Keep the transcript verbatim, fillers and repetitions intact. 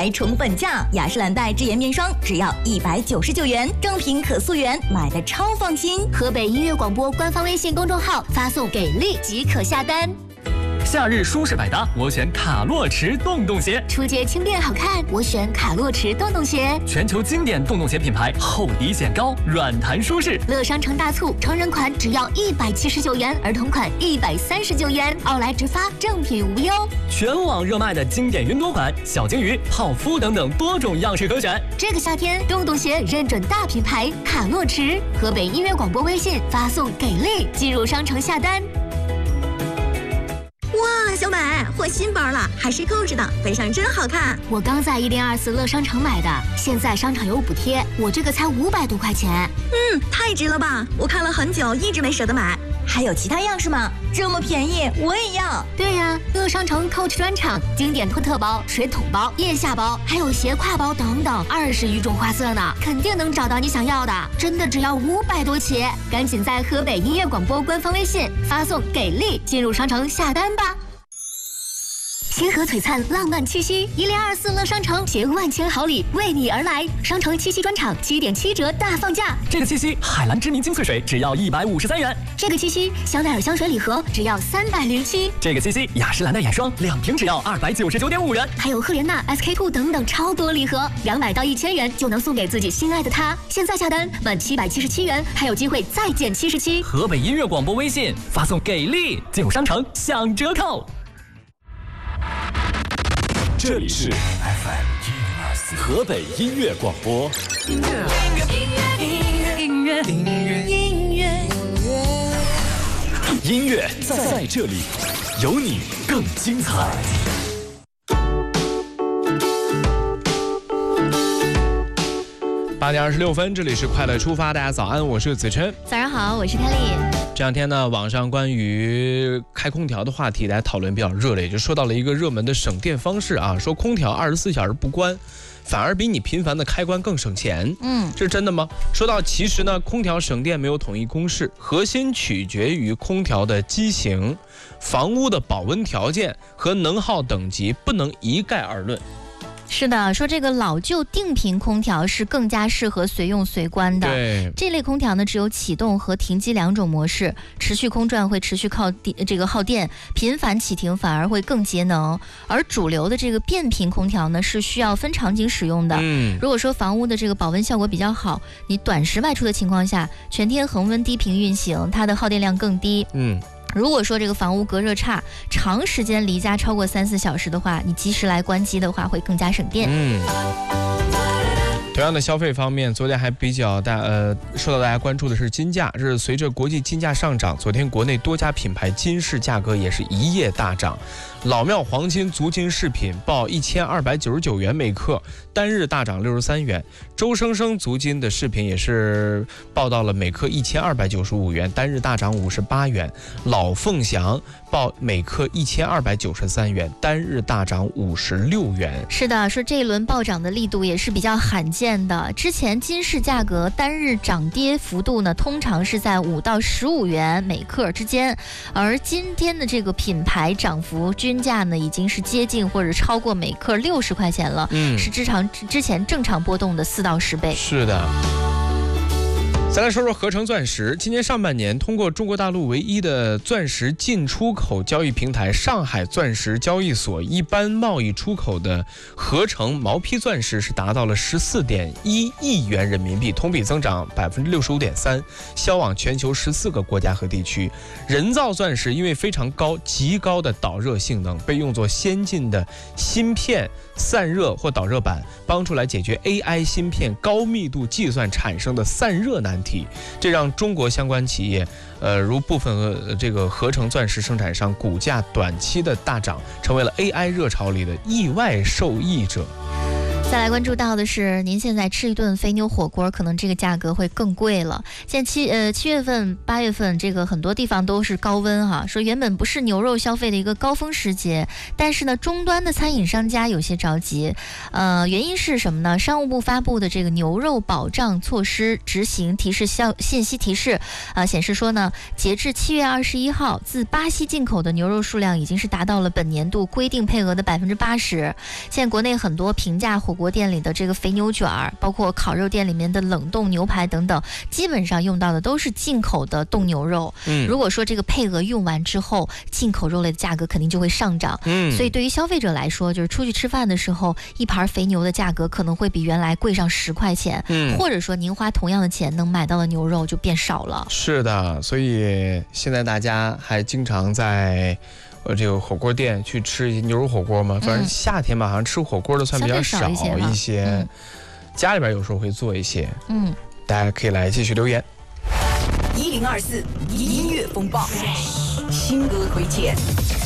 牌重本价，雅诗兰黛智妍面霜只要一百九十九元，正品可溯源，买的超放心。河北音乐广播官方微信公众号发送给力即可下单。 夏日舒适百搭，我选卡洛驰洞洞鞋。 出街轻便好看，我选卡洛驰洞洞鞋。 全球经典洞洞鞋品牌，厚底显高，软弹舒适。 乐商城大促，成人款只要一百七十九元，儿童款一百三十九元，奥莱直发，正品无忧。 全网热卖的经典云朵款、小金鱼、泡芙等等多种样式可选。 这个夏天，洞洞鞋认准大品牌卡洛驰。河北音乐广播微信发送给力，进入商城下单。哇，小美换新包了，还是扣子的，背上真好看。我刚在一零二四乐商城买的，现在商场有补贴，我这个才五百多块钱。嗯，太值了吧！我看了很久，一直没舍得买。还有其他样式吗？这么便宜，我也要。对呀，乐商城 Coach 专场，经典托特包、水桶包、腋下包，还有斜挎包等等，二十余种花色呢，肯定能找到你想要的。真的只要五百多起，赶紧在河北音乐广播官方微信发送给力，进入商城下单吧。星河璀璨，浪漫气息，一零二四乐商城携万千好礼为你而来。商城七夕专场七点七折大放价， 这个七夕海蓝之谜精粹水只要一百五十三元， 这个七夕香奈儿香水礼盒只要三百零七， 这个七夕雅诗兰黛眼霜两瓶只要二百九十九点五元， 还有赫莲娜 S K 二 等等超多礼盒，两百到一千元就能送给自己心爱的他。现在下单满七百七十七元，还有机会再减七十七。 河北音乐广播微信发送给力，进入商城享折扣。 这里是 F M 一零二四河北音乐广播。音乐，音乐，音乐，音乐，音乐，音乐，音乐在这里，有你更精彩。 八点二十六分，这里是快乐出发，大家早安，我是子琛。 早上好，我是凯丽。 这两天呢，网上关于开空调的话题，大家讨论比较热烈，就说到了一个热门的省电方式啊，说空调二十四小时不关，反而比你频繁的开关更省钱。嗯，这是真的吗？说到其实呢，空调省电没有统一公式，核心取决于空调的机型、房屋的保温条件和能耗等级，不能一概而论。 是的，说这个老旧定频空调是更加适合随用随关的。 对， 这类空调呢只有启动和停机两种模式，持续空转会持续靠电，这个耗电，频繁启停反而会更节能。而主流的这个变频空调呢是需要分场景使用的。嗯，如果说房屋的这个保温效果比较好，你短时外出的情况下，全天恒温低频运行，它的耗电量更低。嗯。如果说这个房屋隔热差，长时间离家超过三四小时的话，你及时来关机的话，会更加省电。嗯。 同样的消费方面，昨天还比较大呃受到大家关注的是金价，这是随着国际金价上涨，昨天国内多家品牌金饰价格也是一夜大涨。老庙黄金足金饰品报一千二百九十九元每克，单日大涨六十三元。周生生足金的饰品也是报到了每克一千二百九十五元，单日大涨五十八元。老凤祥报每克一千二百九十三元，单日大涨五十六元。 是的，说这一轮暴涨的力度也是比较罕见的。之前金饰价格单日涨跌幅度呢，通常是在五到十五元每克之间，而今天的这个品牌涨幅均价呢，已经是接近或者超过每克六十块钱了，嗯，是之常之前正常波动的四到十倍。 是的。再来说说合成钻石。今年上半年，通过中国大陆唯一的钻石进出口交易平台上海钻石交易所一般贸易出口的合成毛坯钻石是达到了十四点一亿元人民币，同比增长百分之六十五点三，销往全球十四个国家和地区。人造钻石因为非常高、极高的导热性能，被用作先进的芯片散热或导热板，帮助来解决 A I 芯片高密度计算产生的散热难题。这让中国相关企业，呃，如部分、呃、这个合成钻石生产商股价短期的大涨，成为了 A I 热潮里的意外受益者。 再来关注到的是，您现在吃一顿肥牛火锅，可能这个价格会更贵了。现在七呃七月份、八月份，这个很多地方都是高温哈，说原本不是牛肉消费的一个高峰时节，但是呢，终端的餐饮商家有些着急。呃，原因是什么呢？商务部发布的这个牛肉保障措施执行提示消信息提示，啊，显示说呢，截至七月二十一号，自巴西进口的牛肉数量已经是达到了本年度规定配额的百分之八十。现在国内很多平价火锅店里的这个肥牛卷儿，包括烤肉店里面的冷冻牛排等等，基本上用到的都是进口的冻牛肉。嗯，如果说这个配额用完之后，进口肉类的价格肯定就会上涨。嗯，所以对于消费者来说，就是出去吃饭的时候，一盘肥牛的价格可能会比原来贵上十块钱。嗯，或者说您花同样的钱能买到的牛肉就变少了。 是的，所以现在大家还经常在呃这个火锅店去吃牛肉火锅吗？反正夏天嘛，好像吃火锅的算比较少一些，一些嗯、家里边有时候会做一些。嗯，大家可以来继续留言。 一零二四音乐风暴新歌推荐。